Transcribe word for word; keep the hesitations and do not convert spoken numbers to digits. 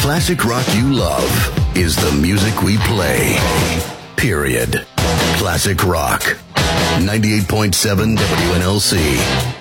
classic rock you love is the music we play. Period. Classic rock. ninety-eight point seven W N L C.